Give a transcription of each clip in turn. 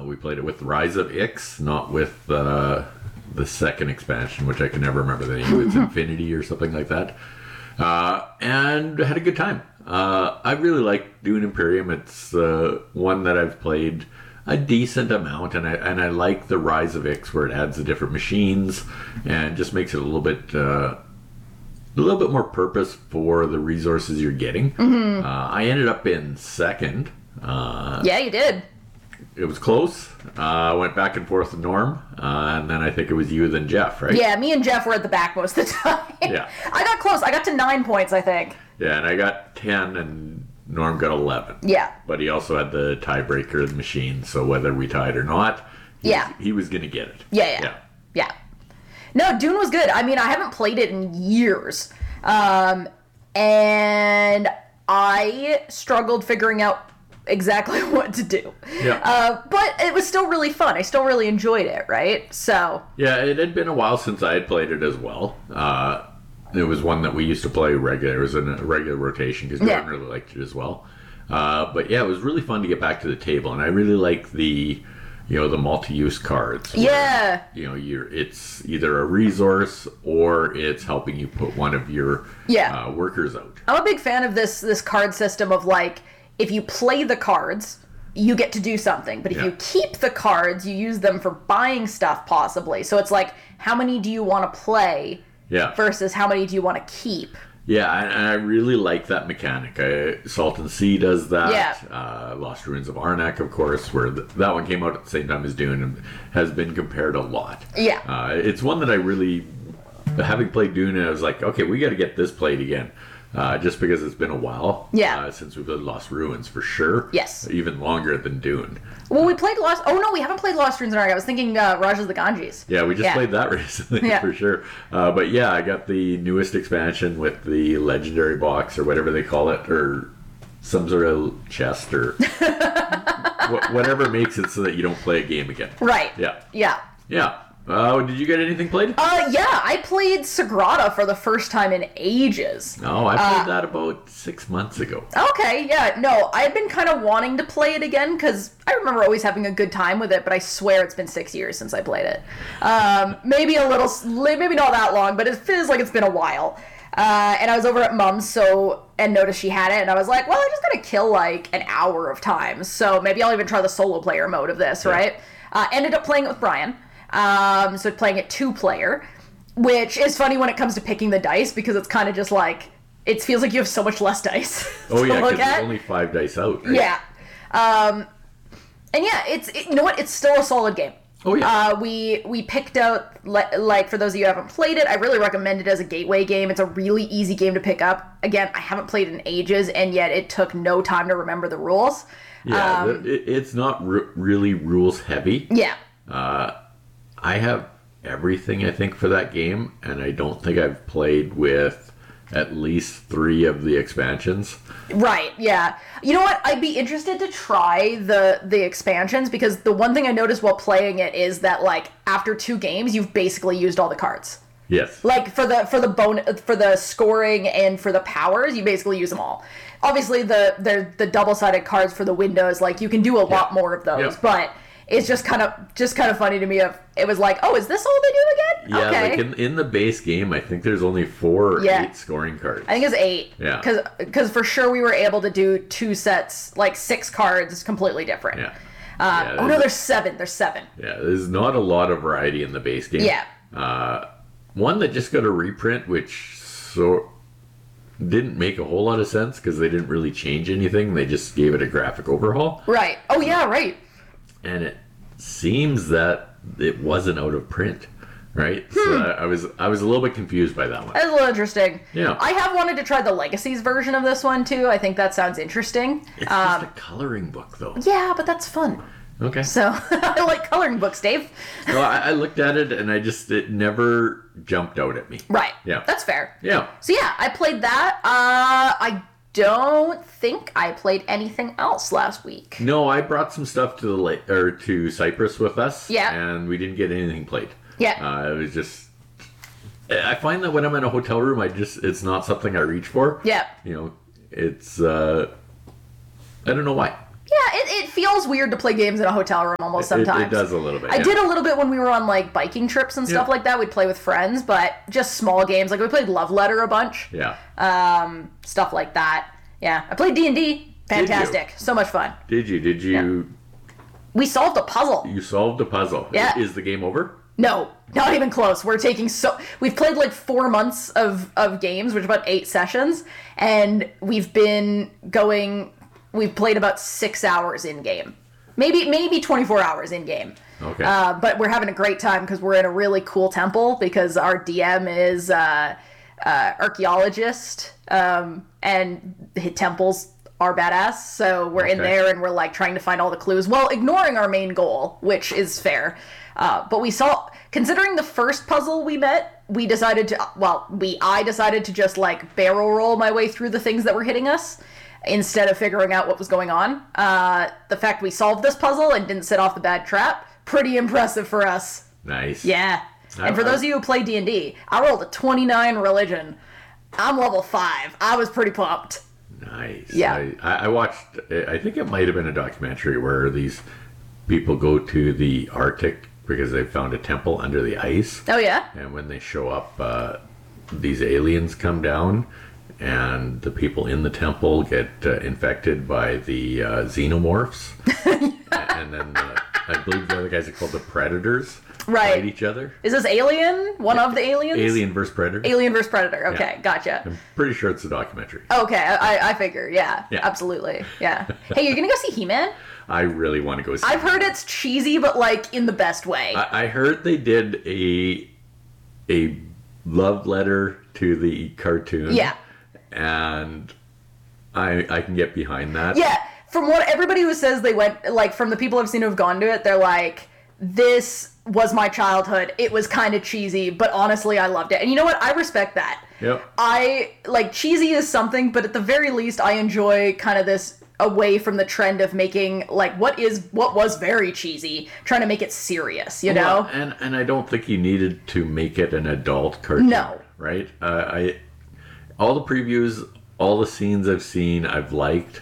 We played it with Rise of Ix, not with the second expansion, which I can never remember the name. It's Infinity or something like that. And had a good time. I really like Dune Imperium. It's one that I've played a decent amount, and I like the Rise of Ix, where it adds the different machines and just makes it a little bit more purpose for the resources you're getting. I ended up in second. Yeah, you did. It was close. Went back and forth with Norm, and then I think it was you, then Jeff, right? Yeah, me and Jeff were at the back most of the time. Yeah. I got close. I got to 9 points, I think. Yeah, and I got 10, and Norm got 11. Yeah. But he also had the tiebreaker of the machine, so whether we tied or not, he was going to get it. Yeah. No, Dune was good. I mean, I haven't played it in years. And I struggled figuring out exactly what to do. Yeah. But it was still really fun. I still really enjoyed it, right? So. Yeah, it had been a while since I had played it as well. It was one that we used to play regular. It was in a regular rotation because Jordan really liked it as well. But yeah, it was really fun to get back to the table, and I really like the multi-use cards. Yeah. Where, it's either a resource or it's helping you put one of your workers out. I'm a big fan of this card system of like, if you play the cards, you get to do something. But if you keep the cards, you use them for buying stuff possibly. So it's like, how many do you want to play versus how many do you want to keep? Yeah, and I really like that mechanic. Salton Sea does that. Yeah. Lost Ruins of Arnak, of course, where that one came out at the same time as Dune and has been compared a lot. Yeah. It's one that I really, having played Dune, I was like, okay, we got to get this played again. Just because it's been a while since we played Lost Ruins, for sure. Yes. Even longer than Dune. Well, we played Lost... Oh, no, we haven't played Lost Ruins in Arnak. I was thinking Rajas of the Ganges. Yeah, we just played that recently, for sure. But yeah, I got the newest expansion with the Legendary Box, or whatever they call it, or some sort of chest, or whatever makes it so that you don't play a game again. Right. Yeah. Yeah. Yeah. Did you get anything played? Yeah, I played Sagrada for the first time in ages. Oh, I played that about 6 months ago. Okay, yeah, no, I've been kind of wanting to play it again, because I remember always having a good time with it, but I swear it's been 6 years since I played it. Maybe not that long, but it feels like it's been a while. And I was over at Mom's, and noticed she had it, and I was like, well, I just gotta kill like an hour of time, so maybe I'll even try the solo player mode of this, right? Ended up playing it with Brian. So playing it 2-player, which is funny when it comes to picking the dice, because it's kind of just like, it feels like you have so much less dice. Oh yeah, because there's only 5 dice out, right? Yeah. And yeah, you know what? It's still a solid game. Oh yeah. We picked out, like, for those of you who haven't played it, I really recommend it as a gateway game. It's a really easy game to pick up. Again, I haven't played in ages, and yet it took no time to remember the rules. Yeah, it's not really rules heavy. Yeah. I have everything, I think, for that game, and I don't think I've played with at least 3 of the expansions. Right, yeah. You know what? I'd be interested to try the expansions, because the one thing I noticed while playing it is that, like, after 2 games, you've basically used all the cards. Yes. Like, for the scoring and for the powers, you basically use them all. Obviously, the double-sided cards for the windows, like, you can do a lot more of those, but... It's just kind of funny to me. It was like, oh, is this all they do again? Yeah, okay. like in the base game, I think there's only 4 or 8 scoring cards. I think it's 8. Yeah. Because for sure we were able to do 2 sets, like 6 cards, completely different. Yeah. Oh no, there's 7. There's 7. Yeah, there's not a lot of variety in the base game. Yeah. One that just got a reprint, which didn't make a whole lot of sense because they didn't really change anything. They just gave it a graphic overhaul. Right. Oh yeah, right. And it seems that it wasn't out of print, right? So I was a little bit confused by that one. That's a little interesting. Yeah. I have wanted to try the Legacies version of this one too. I think that sounds interesting. It's just a coloring book, though. Yeah, but that's fun. Okay. So I like coloring books, Dave. Well, I looked at it and it never jumped out at me. Right. Yeah. That's fair. Yeah. So yeah, I played that. I don't think I played anything else last week. No, I brought some stuff to Cyprus with us. Yeah. And we didn't get anything played. Yeah. It was just... I find that when I'm in a hotel room, it's not something I reach for. Yeah. It's... I don't know why. Yeah, it feels weird to play games in a hotel room almost sometimes. It does a little bit. I did a little bit when we were on like biking trips and stuff like that. We'd play with friends, but just small games. Like we played Love Letter a bunch. Yeah. Stuff like that. Yeah, I played D&D. Fantastic. So much fun. Did you? Yeah. We solved a puzzle. You solved a puzzle. Yeah. Is the game over? No, not even close. We've played like 4 months of games, which is about 8 sessions, and we've played about 6 hours in game. Maybe 24 hours in game. Okay. But we're having a great time because we're in a really cool temple because our DM is archaeologist, and the temples are badass. So we're in there and we're like trying to find all the clues while ignoring our main goal, which is fair. But considering the first puzzle we met, I decided to just like barrel roll my way through the things that were hitting us instead of figuring out what was going on. The fact we solved this puzzle and didn't set off the bad trap, pretty impressive for us. Nice. Yeah. And for those of you who play D&D, I rolled a 29 religion. I'm level 5. I was pretty pumped. Nice. Yeah. I watched, I think it might have been a documentary where these people go to the Arctic because they found a temple under the ice. Oh, yeah? And when they show up, these aliens come down, and the people in the temple get infected by the xenomorphs. And then I believe the other guys are called the Predators. Right. Fight each other. Is this Alien? One of the aliens? Alien vs. Predator. Alien vs. Predator. Okay, gotcha. I'm pretty sure it's a documentary. Okay, I figure. Yeah, absolutely. Yeah. Hey, you're going to go see He-Man? I really want to go see I've heard it's cheesy, but like in the best way. I heard they did a love letter to the cartoon. Yeah. And I can get behind that. Yeah. From what everybody who says they went, like from the people I've seen who've gone to it, they're like, this was my childhood. It was kind of cheesy, but honestly, I loved it. And you know what? I respect that. Yep. Cheesy is something, but at the very least, I enjoy kind of this away from the trend of making like what was very cheesy, trying to make it serious, you know? Well, and I don't think you needed to make it an adult cartoon. No. Right? All the previews, all the scenes I've seen, I've liked.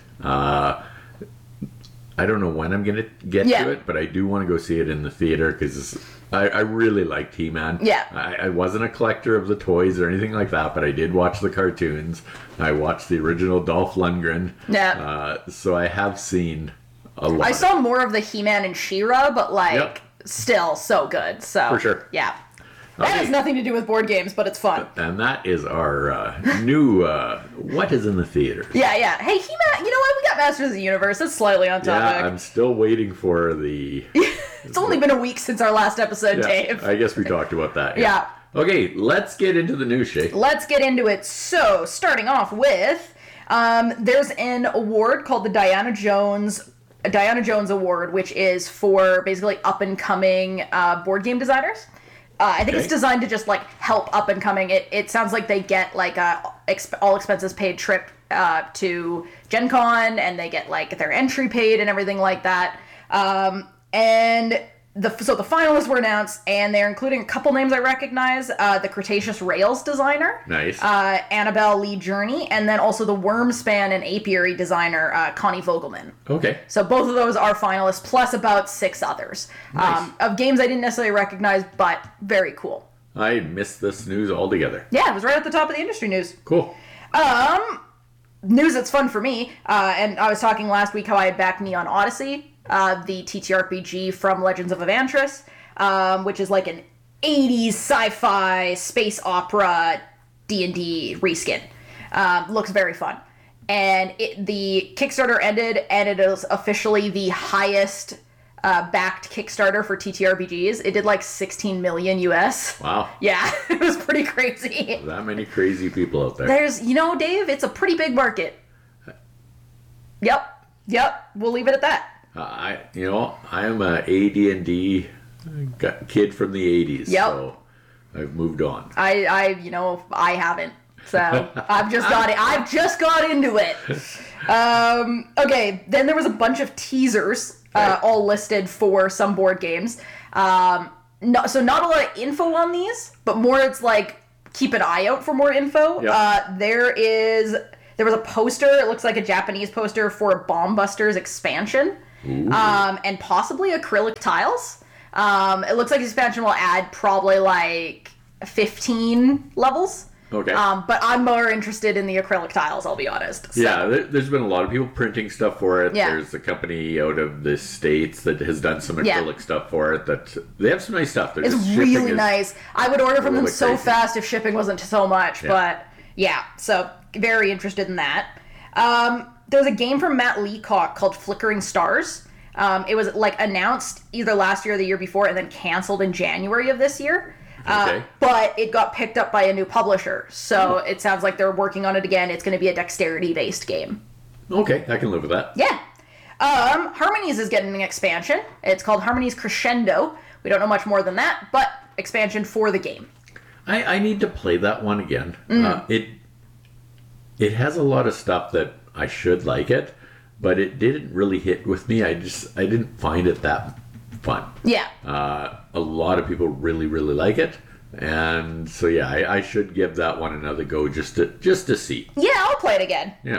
I don't know when I'm going to get to it, but I do want to go see it in the theater because I really liked He-Man. Yeah. I wasn't a collector of the toys or anything like that, but I did watch the cartoons. I watched the original Dolph Lundgren. Yeah. So I have seen a lot. I saw more of the He-Man and She-Ra, but still so good. So For sure. Yeah. That has nothing to do with board games, but it's fun. And that is our new What is in the Theater. Yeah. Hey, He-Man, you know what? We got Masters of the Universe. That's slightly on topic. Yeah, I'm still waiting for the... It's only been a week since our last episode, Dave. I guess we talked about that. Yeah. Okay, let's get into the news, Shay. Let's get into it. So, starting off with, there's an award called the Diana Jones Award, which is for basically up-and-coming board game designers. I think it's designed to just like help up and coming. It sounds like they get like a all expenses paid trip to Gen Con, and they get like their entry paid and everything like that. So the finalists were announced, and they're including a couple names I recognize. The Cretaceous Rails designer. Nice. Annabelle Lee Journey, and then also the Wormspan and Apiary designer, Connie Vogelman. Okay. So both of those are finalists, plus about 6 others. Nice. Of games I didn't necessarily recognize, but very cool. I missed this news altogether. Yeah, it was right at the top of the industry news. Cool. News that's fun for me, and I was talking last week how I had backed Neon Odyssey, the TTRPG from Legends of Evantris, which is like an 80s sci-fi space opera D&D reskin. Looks very fun. And the Kickstarter ended, and it is officially the highest backed Kickstarter for TTRPGs. It did like 16 million US. Wow. Yeah, it was pretty crazy. That many crazy people out there. There's, Dave, it's a pretty big market. Yep, we'll leave it at that. I am a AD&D kid from the 80s, so I've moved on. I haven't. So I've just got into it. Okay, then there was a bunch of teasers all listed for some board games. Not a lot of info on these, but more it's like keep an eye out for more info. Yep. There was a poster, it looks like a Japanese poster for a Bomb Busters expansion, and possibly acrylic tiles. It looks like the expansion will add probably like 15 levels. Okay. But I'm more interested in the acrylic tiles, I'll be honest. So. Yeah, there's been a lot of people printing stuff for it. Yeah. There's a company out of the States that has done some acrylic stuff for it. That they have some nice stuff. It's really nice. I would order from them so crazy. fast if shipping wasn't so much. Yeah. But yeah, so very interested in that. There's a game from Matt Leacock called Flickering Stars. It was like announced either last year or the year before and then canceled in January of this year. Okay. But it got picked up by a new publisher. So it sounds like they're working on it again. It's going to be a dexterity-based game. Okay, I can live with that. Yeah. Harmonies is getting an expansion. It's called Harmonies Crescendo. We don't know much more than that, but expansion for the game. I need to play that one again. It has a lot of stuff that I should like it, but it didn't really hit with me. I didn't find it that fun. Yeah. A lot of people really, really like it. And so, yeah, I should give that one another go just to see. Yeah, I'll play it again. Yeah.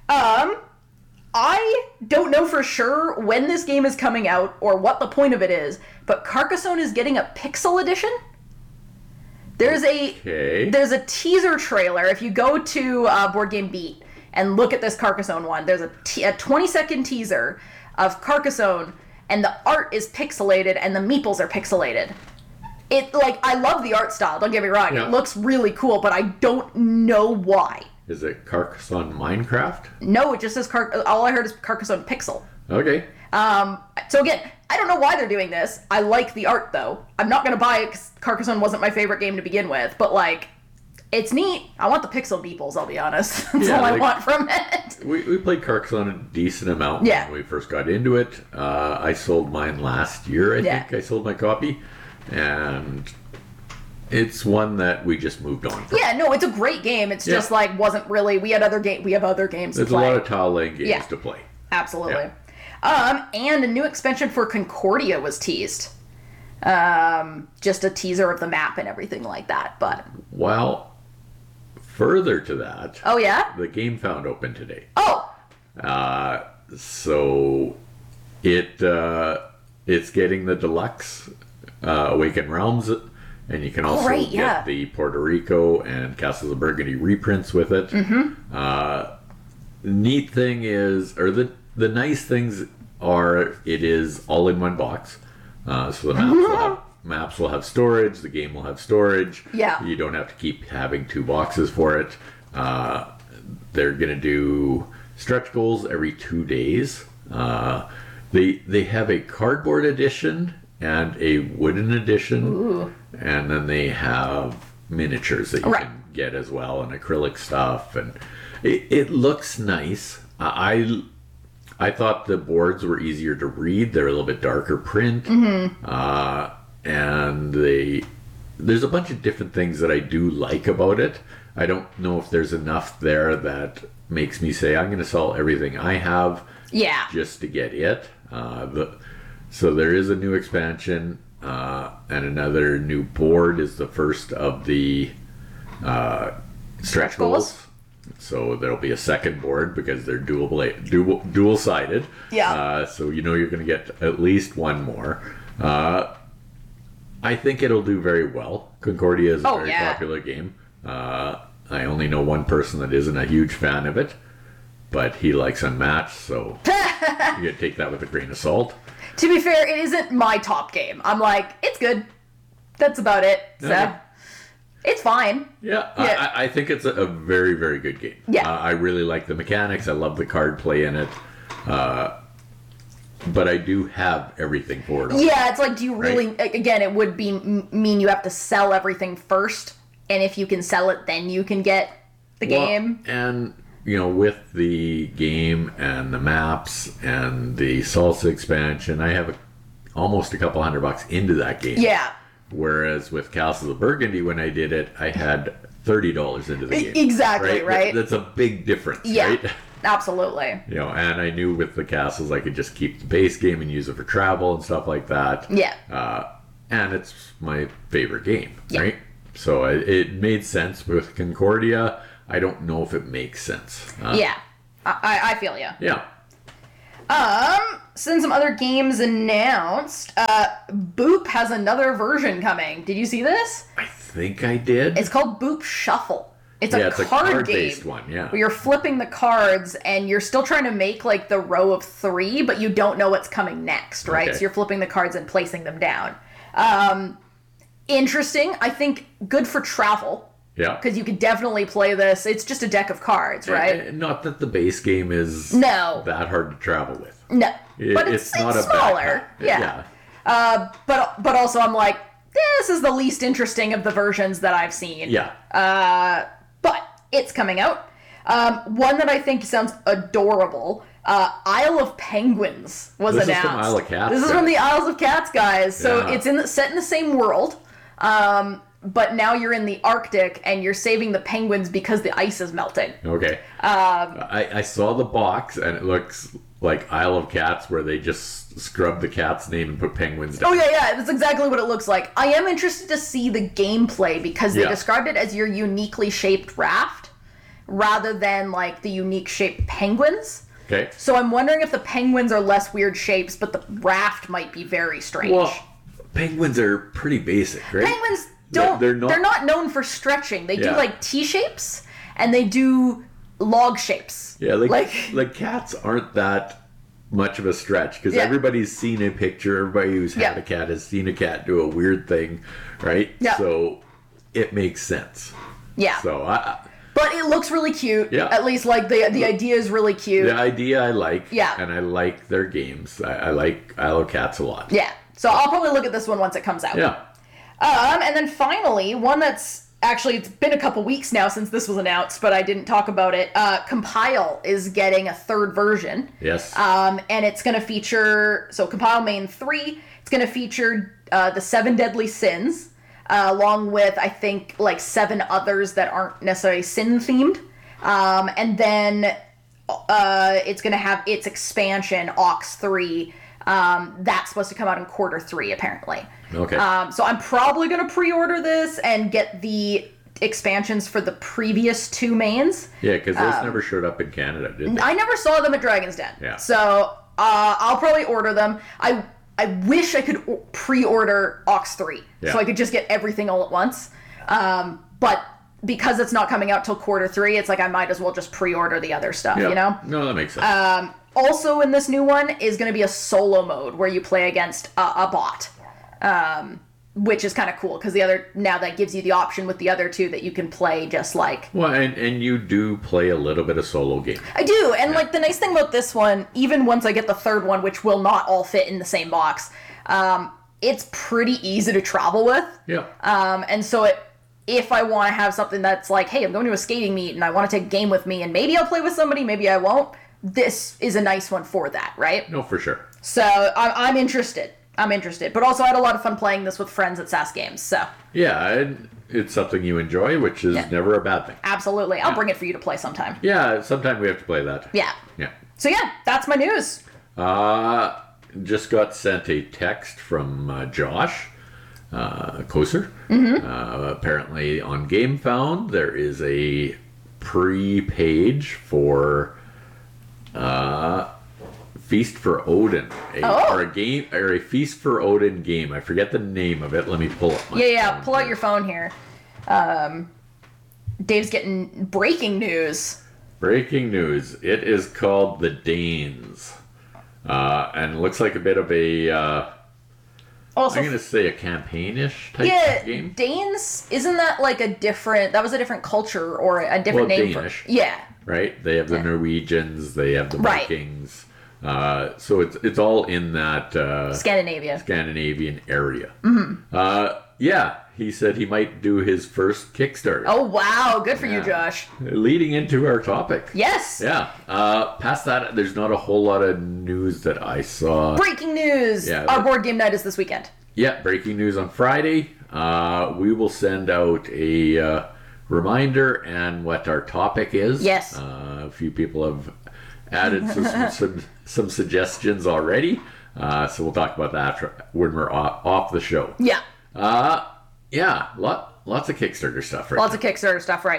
I don't know for sure when this game is coming out or what the point of it is, but Carcassonne is getting a Pixel edition. There's a teaser trailer. If you go to Board Game Beat and look at this Carcassonne one, there's a 20-second teaser of Carcassonne, and the art is pixelated and the meeples are pixelated. I love the art style, don't get me wrong. Yeah. It looks really cool, but I don't know why. Is it Carcassonne Minecraft? No, it just says all I heard is Carcassonne Pixel. Okay. So again, I don't know why they're doing this. I like the art though. I'm not gonna buy it because Carcassonne wasn't my favorite game to begin with, but like, it's neat. I want the pixel beeples, I'll be honest. That's all I want from it. We played Carcassonne a decent amount when we first got into it. I sold mine last year, I think I sold my copy. And it's one that we just moved on from. Yeah, no, it's a great game. It's just like wasn't really. We have other games There's to play. a lot of tile laying games to play. Absolutely. And a new expansion for Concordia was teased. Just a teaser of the map and everything like that. But further to that. Oh yeah. The Game Found opened today. Oh. So it's getting the deluxe Awakened Realms, and you can also get the Puerto Rico and Castles of Burgundy reprints with it. Neat thing is, or the nice things are, it is all in one box. So the maps will have storage, the game will have storage. Yeah. You don't have to keep having two boxes for it. They're going to do stretch goals every 2 days. They have a cardboard edition and a wooden edition. Ooh. And then they have miniatures that you can get as well, and acrylic stuff, and it looks nice. I thought the boards were easier to read. They're a little bit darker print. And there's a bunch of different things that I do like about it. I don't know if there's enough there that makes me say I'm going to sell everything I have just to get it. So there is a new expansion, and another new board is the first of the stretch goals. So there'll be a second board because they're dual-sided. Yeah. So you know you're going to get at least one more. I think it'll do very well. Concordia is a very popular game. I only know one person that isn't a huge fan of it, but he likes Unmatched, so you gotta take that with a grain of salt. To be fair, it isn't my top game. I'm like, it's good. That's about it. So it's fine. Yeah. I think it's a very, very good game. Yeah. I really like the mechanics. I love the card play in it. But I do have everything for it. Yeah, it's like, do you really... Again, it would mean you have to sell everything first, and if you can sell it, then you can get the game. And, with the game and the maps and the Salsa expansion, I have almost a couple $100 into that game. Yeah. Whereas with Castles of Burgundy, when I did it, I had $30 into the game. Exactly, right? That's a big difference, right? Absolutely. And I knew with the castles I could just keep the base game and use it for travel and stuff like that. Yeah. And it's my favorite game, right? So it made sense with Concordia. I don't know if it makes sense. Yeah, I feel you. Yeah. Since some other games announced, Boop has another version coming. Did you see this? I think I did. It's called Boop Shuffle. It's yeah, a it's card a card-based game one, yeah. where you're flipping the cards and you're still trying to make like the row of 3, but you don't know what's coming next, right? Okay. So you're flipping the cards and placing them down. Interesting. I think good for travel. Yeah. Because you could definitely play this. It's just a deck of cards, right? Not that the base game is No. that hard to travel with. No. But it's not a smaller. backpack. Yeah. But also I'm like, this is the least interesting of the versions that I've seen. Yeah. But it's coming out. One that I think sounds adorable. Isle of Penguins was This is announced. from Isle of Cats, This is guys. from the Isles of Cats guys. So Yeah. it's set in the same world. But now you're in the Arctic and you're saving the penguins because the ice is melting. Okay. I saw the box and it looks like Isle of Cats where they just scrub the cat's name and put penguins down. Oh yeah, that's exactly what it looks like. I am interested to see the gameplay because they Yeah. described it as your uniquely shaped raft rather than like the unique shaped penguins. Okay. So I'm wondering if the penguins are less weird shapes, but the raft might be very strange. Well, penguins are pretty basic, right? Penguins don't. They're They're not- not known for stretching. They do Yeah. like T shapes and they do log shapes. Yeah, like cats aren't that much of a stretch because Yeah. everybody's seen a picture. Everybody who's had Yeah. a cat has seen a cat do a weird thing, right? Yeah. So it makes sense. Yeah. So But it looks really cute. Yeah. At least like the idea is really cute. the idea I like. Yeah. And I like their games. I like Isle of Cats a lot. Yeah. So I'll probably look at this one once it comes out. Yeah. And then finally, one that's actually, it's been a couple weeks now since this was announced, but I didn't talk about it. Compile is getting a third version. Yes. And it's going to feature, so Compile Main 3, it's going to feature the 7 Deadly Sins, along with, I think, like 7 others that aren't necessarily sin-themed. And then it's going to have its expansion, Ox 3, that's supposed to come out in Q3, apparently. Okay. So I'm probably going to pre-order this and get the expansions for the previous 2 mains. Yeah, because those never showed up in Canada, did they? I never saw them at Dragon's Den. Yeah. So I'll probably order them. I wish I could pre-order Ox 3 Yeah. so I could just get everything all at once. But because it's not coming out till Q3, it's like I might as well just pre-order the other stuff, Yeah. you know? No, that makes sense. Also in this new one is going to be a solo mode where you play against a bot, which is kind of cool because now that gives you the option with the other 2 that you can play just like... Well, and you do play a little bit of solo game. I do, and like the nice thing about this one, even once I get the third one, which will not all fit in the same box, it's pretty easy to travel with. Yeah. And so if I want to have something that's like, hey, I'm going to a skating meet and I want to take a game with me and maybe I'll play with somebody, maybe I won't, this is a nice one for that, right? No, for sure. So I'm interested. But also I had a lot of fun playing this with friends at SAS Games, so Yeah, and it's something you enjoy, which is never a bad thing. absolutely. I'll bring it for you to play sometime. Yeah, sometime we have to play that. Yeah. Yeah. So yeah, that's my news. Just got sent a text from Josh Koser. Apparently on GameFound there is a pre-page for Feast for Odin, or a Feast for Odin game. I forget the name of it. Let me pull up my phone Pull out here. your phone here. Dave's getting breaking news. Breaking news. It is called The Danes. And it looks like a bit of a, Also, I'm going to say a campaign-ish type game. Danes, isn't that like that was a different culture or a different name Danish. for... Yeah. Right? They have the Norwegians, they have the Right. Vikings. So it's all in that Scandinavia. Scandinavian area. Yeah, he said he might do his first Kickstarter. Oh, wow. Good for you, Yeah. Josh. Leading into our topic. Yes. Yeah. Past that, there's not a whole lot of news that I saw. Breaking news. Yeah, Our board game night is this weekend. Yeah, breaking news on Friday. We will send out a reminder and what our topic is. Yes. A few people have added some suggestions already. So we'll talk about that when we're off the show. Yeah. Yeah, lots of Kickstarter stuff right Lots of Kickstarter stuff right now.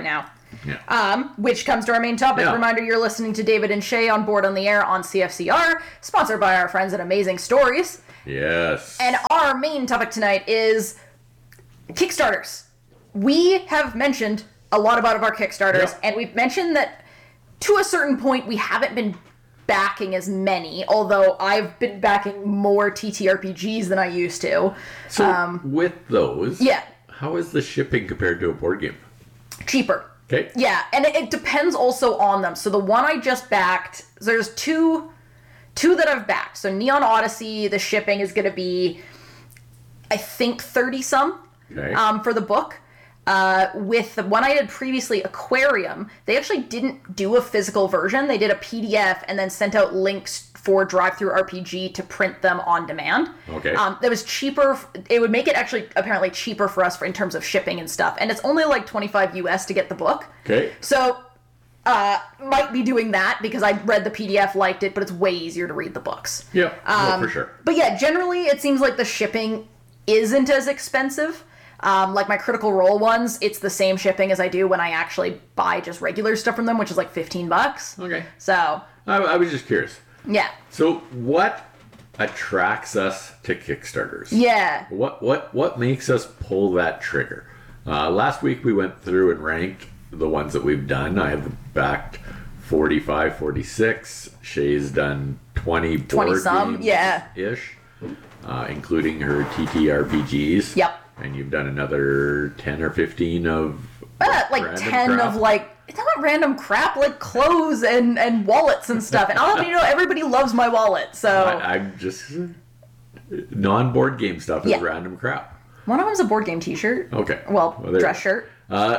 Which comes to our main topic. Yeah. Reminder, you're listening to David and Shay on Board on the Air on CFCR, sponsored by our friends at Amazing Stories. Yes. And our main topic tonight is Kickstarters. We have mentioned a lot about our Kickstarters, and we've mentioned that to a certain point we haven't been backing as many, although I've been backing more TTRPGs than I used to. So with those, Yeah. how is the shipping compared to a board game? Cheaper. Okay. Yeah, and it depends also on them. So the one I just backed, there's two that I've backed. So Neon Odyssey, the shipping is going to be, I think, 30 some for the book. With the one I did previously, Aquarium, they actually didn't do a physical version. They did a PDF and then sent out links for DriveThru RPG to print them on demand. Okay. That was cheaper. It would make it actually apparently cheaper for us in terms of shipping and stuff. And it's only like $25 US to get the book. Okay. So might be doing that because I read the PDF, liked it, but it's way easier to read the books. Yeah, no, for sure. But yeah, generally it seems like the shipping isn't as expensive. Like my Critical Role ones, it's the same shipping as I do when I actually buy just regular stuff from them, which is like $15. Okay. So I was just curious. yeah. So what attracts us to Kickstarters? Yeah. What makes us pull that trigger? Last week we went through and ranked the ones that we've done. I have backed 45, 46. Shay's done 20 board some, games yeah. ish, including her TTRPGs. Yep. And you've done another 10 or 15 of Like random 10 crap? of like, it's not random crap, like clothes and wallets and stuff. And I'll have you know, everybody loves my wallet, so. I'm just non-board game stuff is Yeah. random crap. One of them's a board game t-shirt. Okay. Well, there- dress shirt.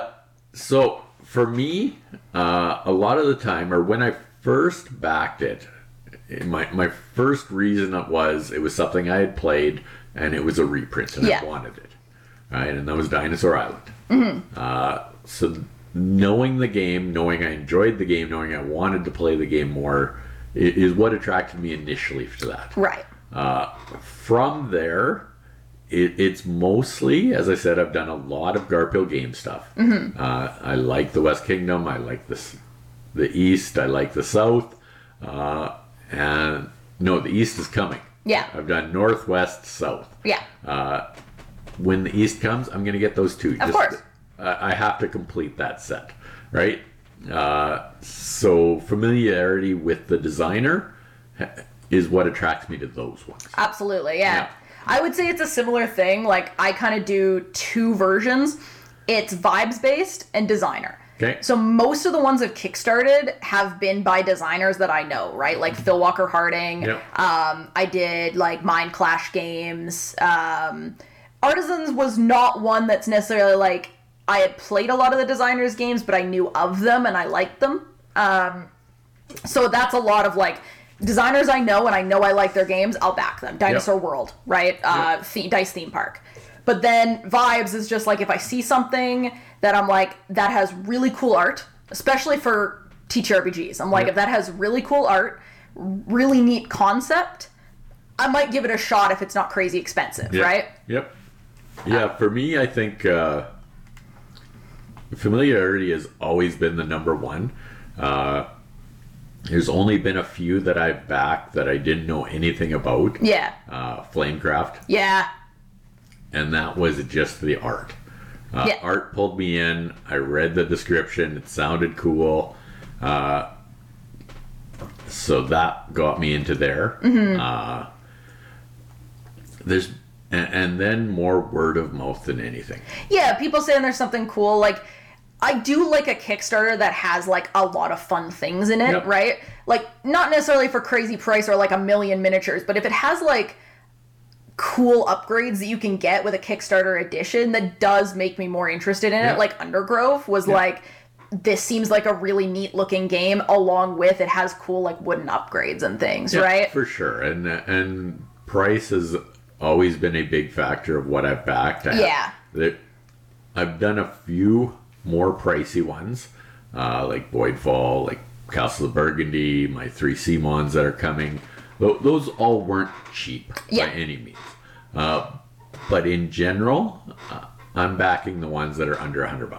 So for me, a lot of the time, or when I first backed it, my first reason it was something I had played and it was a reprint and Yeah. I wanted it, right? And that was Dinosaur Island. So knowing the game, knowing I enjoyed the game, knowing I wanted to play the game more, is what attracted me initially to that. Right. From there, it's mostly, as I said, I've done a lot of Garphill game stuff. I like the West Kingdom. I like the East. I like the South. And no, the East is coming. Yeah. I've done North, West, South. Yeah. When the East comes, I'm going to get those two. Of course. I have to complete that set, right? So familiarity with the designer is what attracts me to those ones. Absolutely, yeah. Yeah. I would say it's a similar thing. Like, I kind of do two versions. It's vibes based and designer. Okay. So most of the ones I've kickstarted have been by designers that I know, right? Like Phil Walker Harding. Yep. I did like Mind Clash games. Artisans was not one that's necessarily like I had played a lot of the designers' games, but I knew of them and I liked them. So that's a lot of like designers I know and I know I like their games. I'll back them. Dinosaur World, right? Dice Theme Park. But then vibes is just like if I see something that I'm like, that has really cool art, especially for TTRPGs. I'm like, if that has really cool art, really neat concept, I might give it a shot if it's not crazy expensive, right? Yep. Yeah, for me, I think familiarity has always been the number one. There's only been a few that I've backed that I didn't know anything about. Yeah. Flamecraft. Yeah. And that was just the art. Art pulled me in. I read the description. It sounded cool. So that got me into there. There's and then more word of mouth than anything. Yeah, people saying there's something cool. Like, I do like a Kickstarter that has like a lot of fun things in it, Yep. right? Like, not necessarily for crazy price or like 1 million miniatures, but if it has like cool upgrades that you can get with a Kickstarter edition, that does make me more interested in Yeah. it. Like Undergrove was like, this seems like a really neat looking game, along with it has cool like wooden upgrades and things, Yeah, right? For sure. And price has always been a big factor of what I've backed. I've done a few more pricey ones, like Voidfall, like Castle of Burgundy, my 3 Simons that are coming. Those all weren't cheap by any means. But in general, I'm backing the ones that are under $100.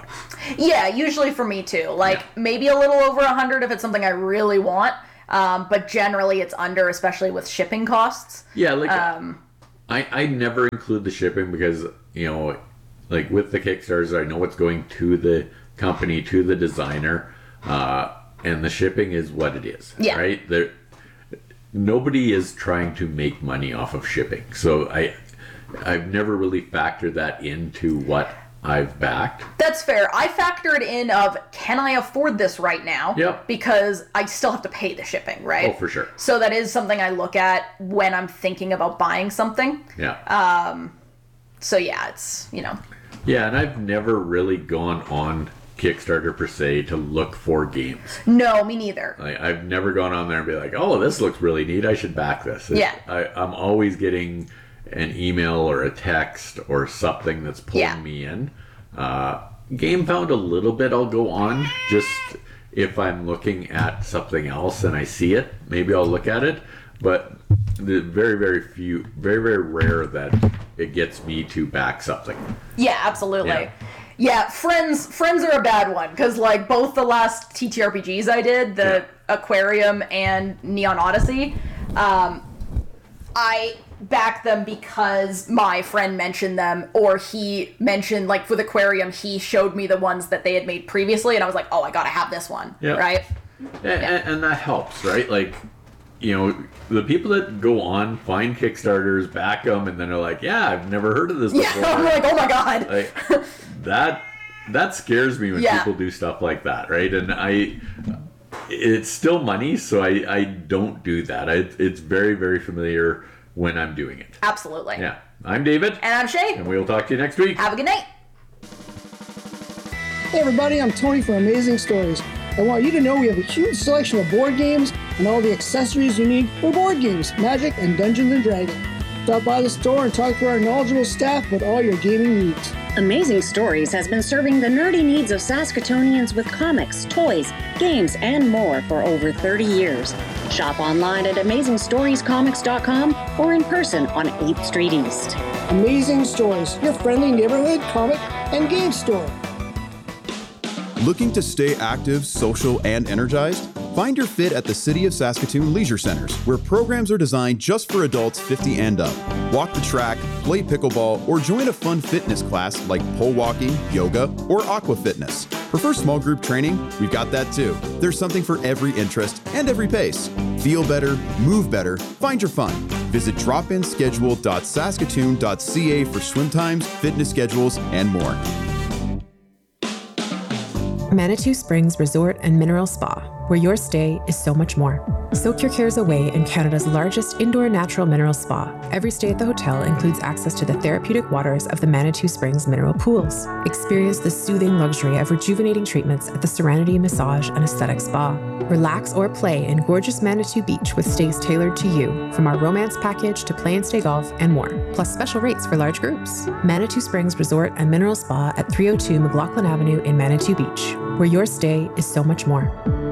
Yeah, usually for me too. Like maybe a little over 100 if it's something I really want. But generally it's under, especially with shipping costs. Yeah, like I never include the shipping because, like with the Kickstarters, I know it's going to the company, to the designer, and the shipping is what it is. Yeah. Right? Nobody is trying to make money off of shipping. So I've never really factored that into what I've backed. That's fair. I factor it in of, can I afford this right now? Yep. Because I still have to pay the shipping, right? Oh, for sure. So that is something I look at when I'm thinking about buying something. Yeah. So yeah, it's, Yeah, and I've never really gone on Kickstarter per se to look for games. No, me neither. I've never gone on there and be like, oh, this looks really neat, I should back this. Yeah. I'm always getting an email or a text or something that's pulling me in. GameFound a little bit I'll go on, just if I'm looking at something else and I see it, maybe I'll look at it. But the very, very rare that it gets me to back something. Yeah, absolutely. Yeah, friends are a bad one, because like both the last TTRPGs I did, the Aquarium and Neon Odyssey, I backed them because my friend mentioned them, or he mentioned, like with Aquarium, he showed me the ones that they had made previously, and I was like, oh, I gotta have this one, right? And that helps, right? Like, the people that go on, find Kickstarters, back them, and then they're like, yeah, I've never heard of this before. Yeah, I'm like, oh my god. Like, that scares me when people do stuff like that, right? And it's still money, so I don't do that. It's very, very familiar when I'm doing it. Absolutely. Yeah. I'm David. And I'm Shay. And we'll talk to you next week. Have a good night. Hey everybody, I'm Tony from Amazing Stories. I want you to know we have a huge selection of board games and all the accessories you need for board games, Magic, and Dungeons & Dragons. Stop by the store and talk to our knowledgeable staff about all your gaming needs. Amazing Stories has been serving the nerdy needs of Saskatoonians with comics, toys, games, and more for over 30 years. Shop online at AmazingStoriesComics.com or in person on 8th Street East. Amazing Stories, your friendly neighborhood comic and game store. Looking to stay active, social, and energized? Find your fit at the City of Saskatoon Leisure Centers, where programs are designed just for adults 50 and up. Walk the track, play pickleball, or join a fun fitness class like pole walking, yoga, or aqua fitness. Prefer small group training? We've got that too. There's something for every interest and every pace. Feel better, move better, find your fun. Visit dropinschedule.saskatoon.ca for swim times, fitness schedules, and more. Manitou Springs Resort and Mineral Spa, where your stay is so much more. Soak your cares away in Canada's largest indoor natural mineral spa. Every stay at the hotel includes access to the therapeutic waters of the Manitou Springs mineral pools. Experience the soothing luxury of rejuvenating treatments at the Serenity Massage and Aesthetic Spa. Relax or play in gorgeous Manitou Beach with stays tailored to you, from our romance package to play and stay golf and more, plus special rates for large groups. Manitou Springs Resort and Mineral Spa at 302 McLaughlin Avenue in Manitou Beach, where your stay is so much more.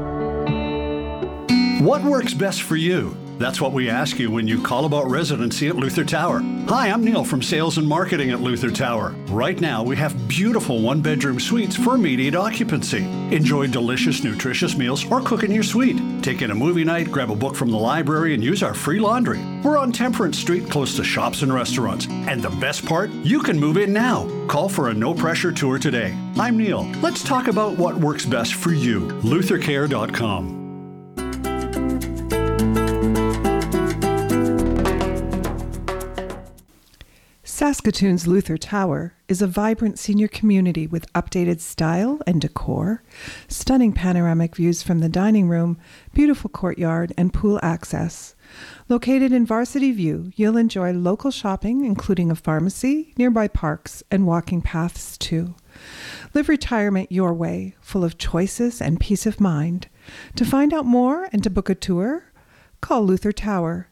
What works best for you? That's what we ask you when you call about residency at Luther Tower. Hi, I'm Neil from Sales and Marketing at Luther Tower. Right now, we have beautiful one-bedroom suites for immediate occupancy. Enjoy delicious, nutritious meals or cook in your suite. Take in a movie night, grab a book from the library, and use our free laundry. We're on Temperance Street, close to shops and restaurants. And the best part? You can move in now. Call for a no-pressure tour today. I'm Neil. Let's talk about what works best for you. LutherCare.com. Saskatoon's Luther Tower is a vibrant senior community with updated style and decor, stunning panoramic views from the dining room, beautiful courtyard, and pool access. Located in Varsity View, you'll enjoy local shopping, including a pharmacy, nearby parks, and walking paths too. Live retirement your way, full of choices and peace of mind. To find out more and to book a tour, call Luther Tower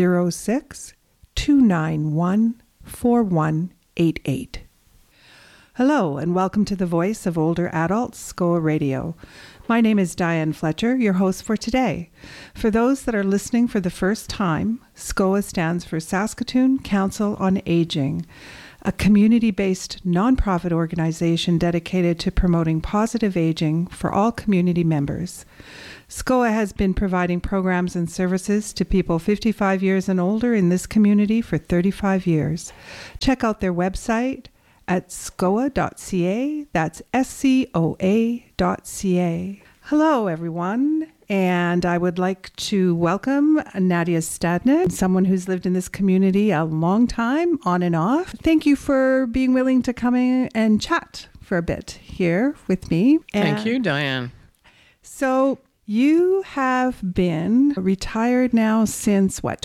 306-291-4188. Hello, and welcome to the Voice of Older Adults, SCOA Radio. My name is Diane Fletcher, your host for today. For those that are listening for the first time, SCOA stands for Saskatoon Council on Aging. a community-based nonprofit organization dedicated to promoting positive aging for all community members. SCOA has been providing programs and services to people 55 years and older in this community for 35 years. Check out their website at scoa.ca. That's SCOA.ca. Hello, everyone. And I would like to welcome Nadia Stadnik, someone who's lived in this community a long time, on and off. Thank you for being willing to come in and chat for a bit here with me. Thank you, Diane. So you have been retired now since, about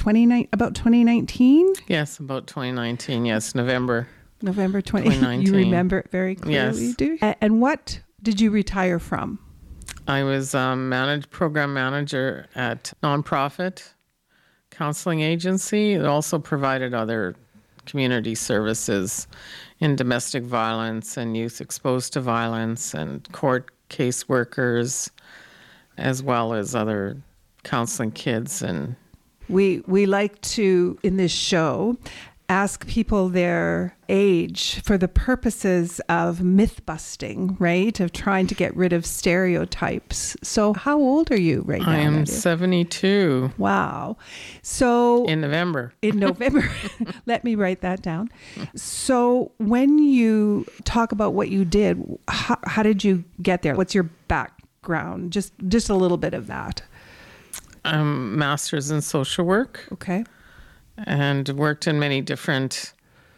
2019? Yes, about 2019. Yes, November 2019. You remember it very clearly, Yes. do you? And what did you retire from? I was program manager at nonprofit counseling agency. It also provided other community services in domestic violence and youth exposed to violence and court case workers, as well as other counseling kids. And we like to, in this show, ask people their age for the purposes of myth busting, right? Of trying to get rid of stereotypes. So how old are you right now? I am Nadia? 72. Wow. So In November. Let me write that down. So when you talk about what you did, how did you get there? What's your background? Just a little bit of that. Master's in social work. Okay. And worked in many different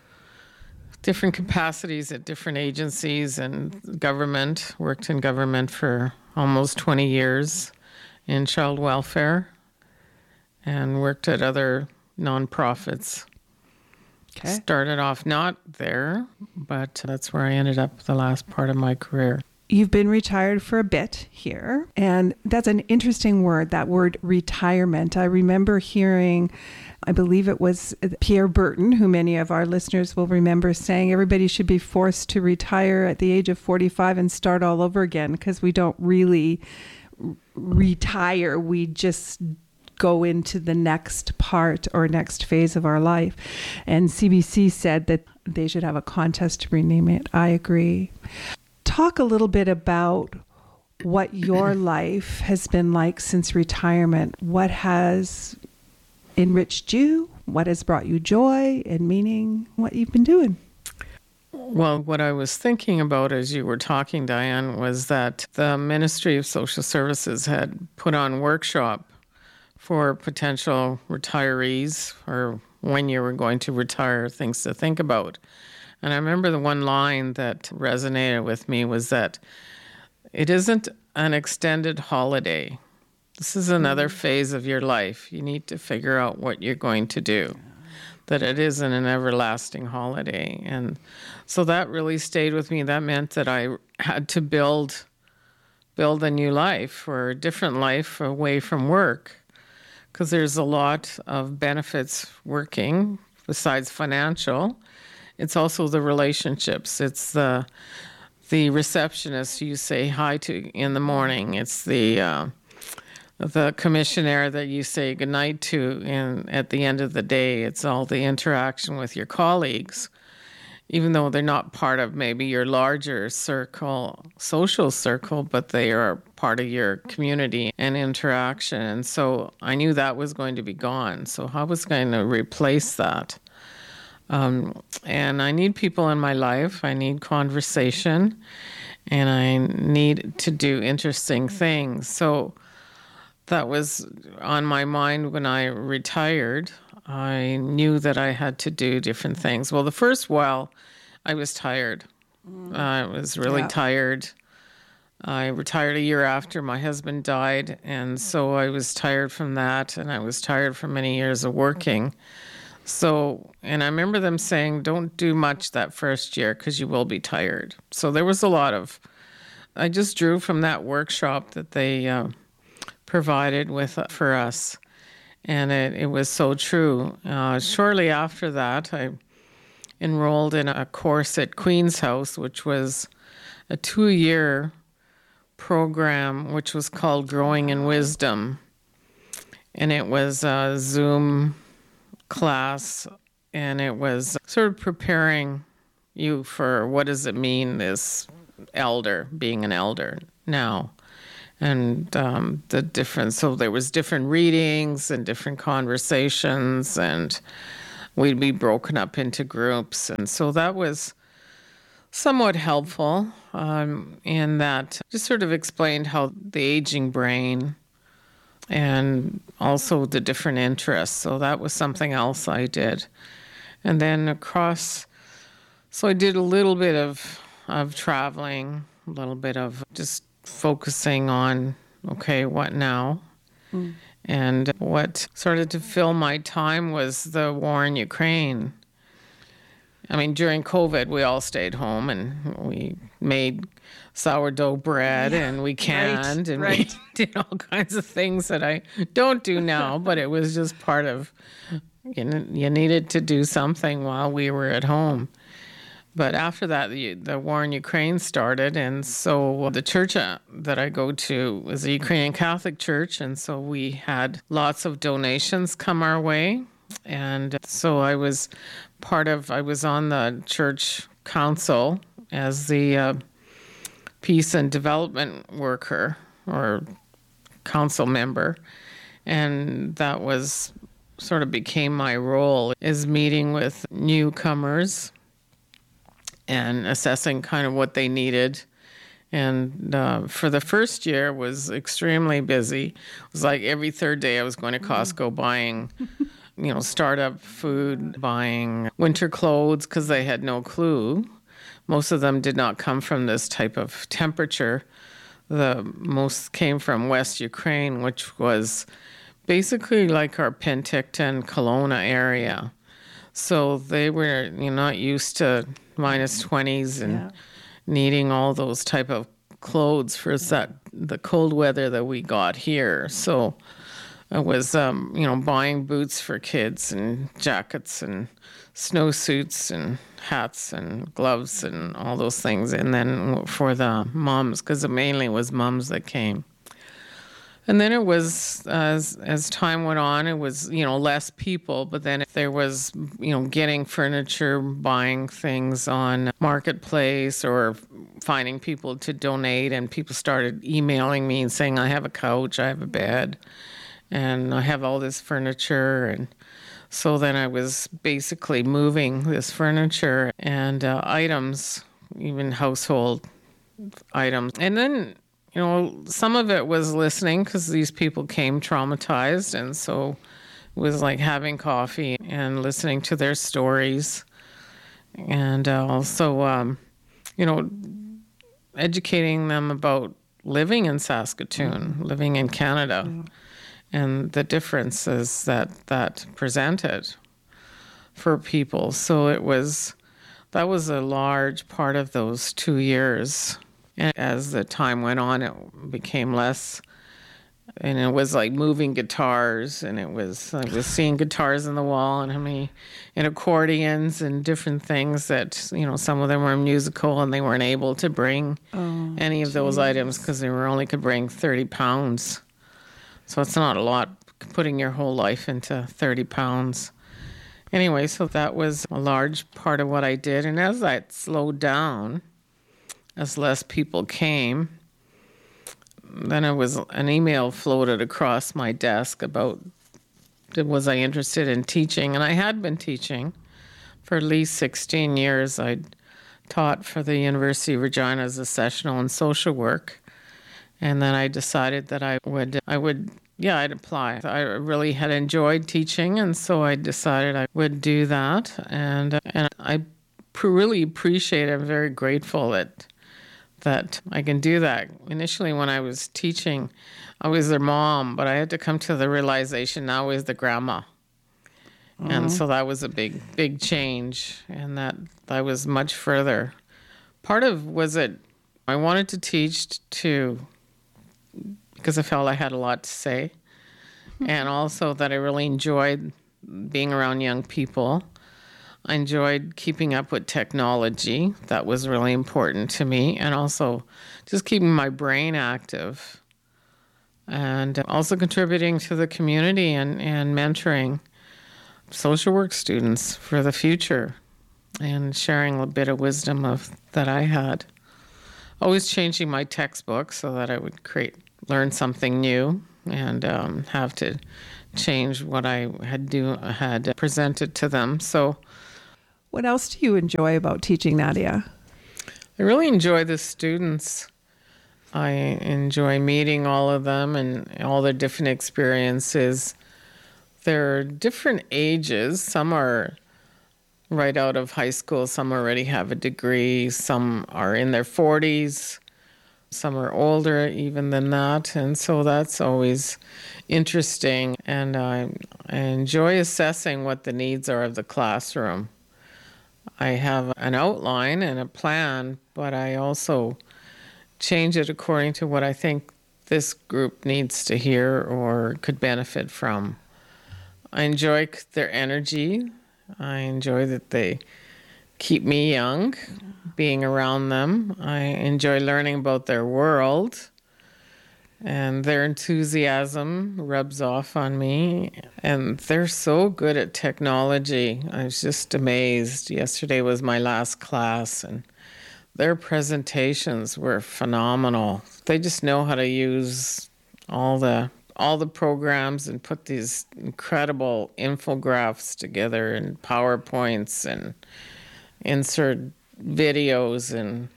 capacities at different agencies and government. Worked in government for almost 20 years in child welfare and worked at other nonprofits. Okay. Started off not there, but that's where I ended up the last part of my career. You've been retired for a bit here, and that's an interesting word, that word retirement. I remember hearing, I believe it was Pierre Burton, who many of our listeners will remember, saying everybody should be forced to retire at the age of 45 and start all over again, because we don't really retire. We just go into the next part or next phase of our life. And CBC said that they should have a contest to rename it. I agree. Talk a little bit about what your life has been like since retirement. What has enriched you? What has brought you joy and meaning? What you've been doing? Well, what I was thinking about as you were talking, Diane, was that the Ministry of Social Services had put on workshop for potential retirees, or when you were going to retire, things to think about. And I remember the one line that resonated with me was that it isn't an extended holiday. This is another phase of your life. You need to figure out what you're going to do, that it isn't an everlasting holiday. And so that really stayed with me. That meant that I had to build a new life, or a different life away from work, because there's a lot of benefits working besides financial. It's also the relationships. It's the receptionist you say hi to in the morning. It's the commissioner that you say goodnight to at the end of the day. It's all the interaction with your colleagues, even though they're not part of maybe your larger social circle, but they are part of your community and interaction. And so I knew that was going to be gone. So I was going to replace that. And I need people in my life. I need conversation, and I need to do interesting things. So that was on my mind when I retired. I knew that I had to do different things. Well, the first while, I was tired. I was really tired. I retired a year after my husband died, and so I was tired from that, and I was tired from many years of working. So, and I remember them saying, don't do much that first year because you will be tired. So there was I just drew from that workshop that they provided for us. And it was so true. Shortly after that, I enrolled in a course at Queen's House, which was a 2-year program, which was called Growing in Wisdom. And it was a Zoom class, and it was sort of preparing you for what does it mean, this elder, being an elder now. And the difference, so there was different readings and different conversations, and we'd be broken up into groups. And so that was somewhat helpful in that just sort of explained how the aging brain and also the different interests. So that was something else I did. And then so I did a little bit of traveling, a little bit of just focusing on, okay, what now? And what started to fill my time was the war in Ukraine. I mean, during COVID, we all stayed home and we made sourdough bread and we canned and we did all kinds of things that I don't do now, but it was just part of, you needed to do something while we were at home. But after that, the war in Ukraine started, and so the church that I go to is a Ukrainian Catholic church, and so we had lots of donations come our way. And so I was on the church council as the peace and development worker or council member, and that was sort of became my role, is meeting with newcomers and assessing kind of what they needed. And for the first year was extremely busy. It was like every third day I was going to Costco buying, startup food, buying winter clothes because they had no clue. Most of them did not come from this type of temperature. The most came from West Ukraine, which was basically like our Penticton, Kelowna area. So they were not used to minus 20s and needing all those type of clothes for the cold weather that we got here. So I was, buying boots for kids and jackets and snowsuits and hats and gloves and all those things. And then for the moms, because it mainly was moms that came. And then it was, as time went on, it was, less people, but then there was, getting furniture, buying things on Marketplace or finding people to donate, and people started emailing me and saying, I have a couch, I have a bed, and I have all this furniture. And so then I was basically moving this furniture and items, even household items. And then some of it was listening because these people came traumatized. And so it was like having coffee and listening to their stories. And also, educating them about living in Saskatoon, living in Canada, and the differences that presented for people. So that was a large part of those 2 years. And as the time went on, it became less, and it was like moving guitars, and I was seeing guitars on the wall and accordions and different things that, some of them were musical and they weren't able to bring any of those items because they could bring 30 pounds. So it's not a lot, putting your whole life into 30 pounds. Anyway, so that was a large part of what I did. And as that slowed down, as less people came, then an email floated across my desk about, was I interested in teaching? And I had been teaching for at least 16 years. I'd taught for the University of Regina as a sessional and social work. And then I decided that I'd apply. I really had enjoyed teaching, and so I decided I would do that. And I really appreciate it. I'm very grateful that I can do that. Initially, when I was teaching, I was their mom, but I had to come to the realization now I was the grandma. And so that was a big change, and that I was much further. Part of was that I wanted to teach because I felt I had a lot to say, and also that I really enjoyed being around young people. I enjoyed keeping up with technology. That was really important to me, and also just keeping my brain active, and also contributing to the community and mentoring social work students for the future. and sharing a bit of wisdom that I had. Always changing my textbook so that I would learn something new and have to change what I had presented to them. So, what else do you enjoy about teaching, Nadia? I really enjoy the students. I enjoy meeting all of them and all their different experiences. They're different ages. Some are right out of high school. Some already have a degree. Some are in their 40s. Some are older even than that. And so that's always interesting. And I enjoy assessing what the needs are of the classroom. I have an outline and a plan, but I also change it according to what I think this group needs to hear or could benefit from. I enjoy their energy. I enjoy that they keep me young, being around them. I enjoy learning about their world, and their enthusiasm rubs off on me. And they're so good at technology. I was just amazed. Yesterday was my last class, and their presentations were phenomenal. They just know how to use all the programs and put these incredible infographics together and PowerPoints and insert videos, and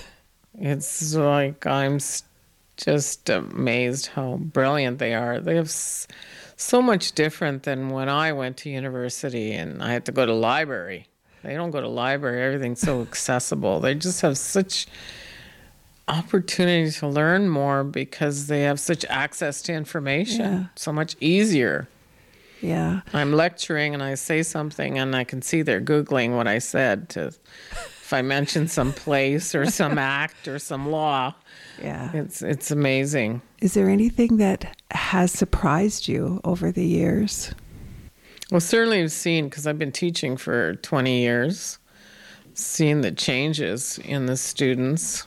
it's like I'm just amazed how brilliant they are. They have so much different than when I went to university and I had to go to library. They don't go to library. Everything's so accessible. They just have such opportunity to learn more because they have such access to information. So much easier. Yeah. I'm lecturing and I say something and I can see they're Googling what I said if I mention some place or some act or some law. Yeah. It's amazing. Is there anything that has surprised you over the years? Well, certainly I've seen, because I've been teaching for 20 years, seen the changes in the students.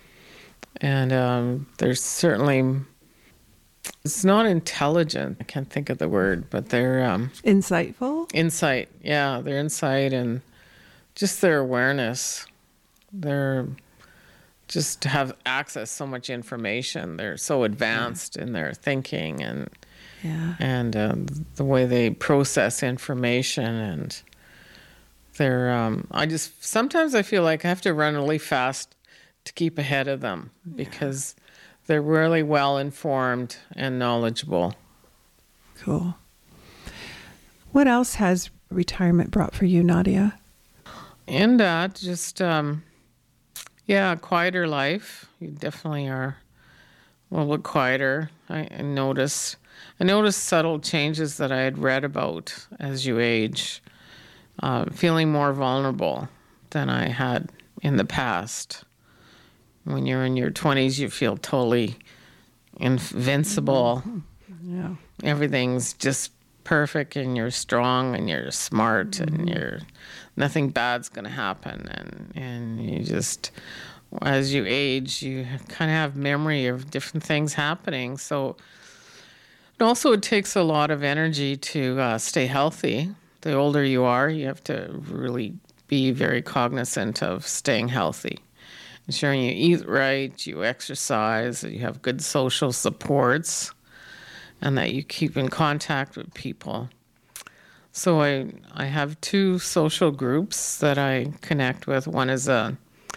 And there's certainly, it's not intelligent, I can't think of the word, but they're... insightful? Insight, yeah, their insight and just their awareness. They're just have access to so much information. They're so advanced in their thinking and the way they process information, and they're sometimes I feel like I have to run really fast to keep ahead of them because they're really well informed and knowledgeable. Cool. What else has retirement brought for you, Nadia? And just a quieter life. You definitely are a little bit quieter. I noticed subtle changes that I had read about as you age, feeling more vulnerable than I had in the past. When you're in your 20s, you feel totally invincible. Yeah. Everything's just perfect, and you're strong, and you're smart, and nothing bad's going to happen. And you just, as you age, you kind of have memory of different things happening. So, and also it takes a lot of energy to stay healthy. The older you are, you have to really be very cognizant of staying healthy. Ensuring you eat right, you exercise, that you have good social supports, and that you keep in contact with people. So I have 2 social groups that I connect with. One is a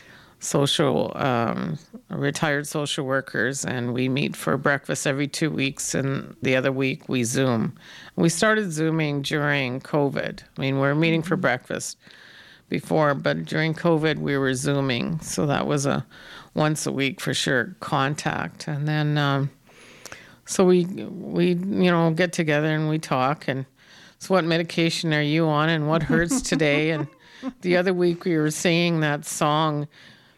retired social workers, and we meet for breakfast every 2 weeks, and the other week we Zoom. We started Zooming during COVID. I mean, we're meeting for breakfast before, but during COVID we were Zooming, so that was a once a week for sure contact. And then so we get together and we talk, and so what medication are you on and what hurts today? And the other week we were singing that song,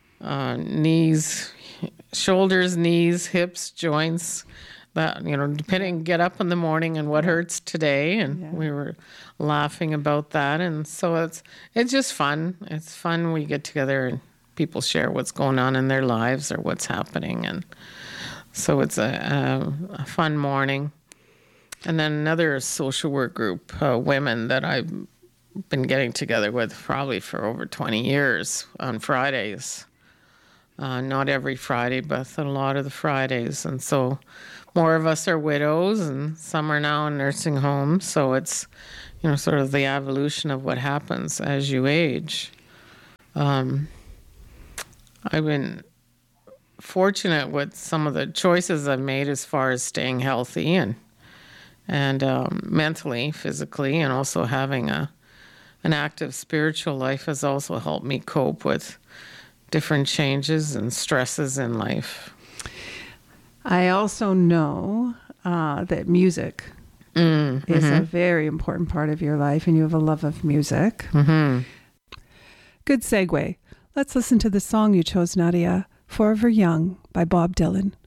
shoulders, knees, hips, joints, that, depending, get up in the morning and what hurts today. And we were laughing about that. And so it's just fun. It's fun. We get together and people share what's going on in their lives or what's happening. And so it's a fun morning. And then another social work group, women that I been getting together with probably for over 20 years on Fridays. Not every Friday, but a lot of the Fridays. And so more of us are widows and some are now in nursing homes. So it's, sort of the evolution of what happens as you age. I've been fortunate with some of the choices I've made as far as staying healthy and mentally, physically, and also having an active spiritual life has also helped me cope with different changes and stresses in life. I also know that music is a very important part of your life, and you have a love of music. Mm-hmm. Good segue. Let's listen to the song you chose, Nadia, Forever Young by Bob Dylan.